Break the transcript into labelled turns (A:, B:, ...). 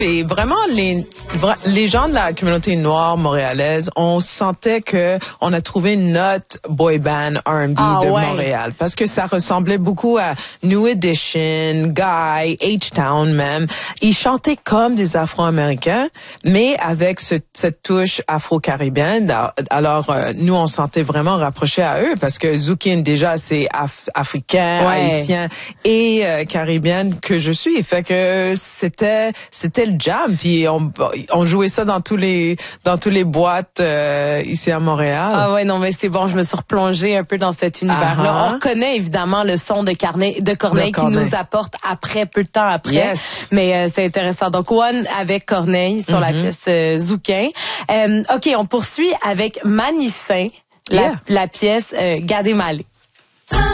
A: Et vraiment, les gens de la communauté noire montréalaise, on sentait que on a trouvé notre boy band R&B de Montréal. Parce que ça ressemblait beaucoup à New Edition, Guy, H-Town même. Ils chantaient comme des Afro-Américains, mais avec cette touche afro-caribéenne. Alors, nous, on se sentait vraiment rapprochés à eux parce que Zoukin, déjà, c'est africain, haïtien et caribéenne que je suis. Fait que c'était le jam, puis on jouait ça dans tous les boîtes ici à Montréal.
B: Ah ouais, non mais c'est bon, je me suis replongée un peu dans cet univers-là. On reconnaît évidemment le son de Corneille qui nous apporte peu de temps après.
A: Yes.
B: Mais c'est intéressant. Donc One avec Corneille sur la pièce Zoukin. OK, on poursuit avec Manissin, la pièce Gade Malé.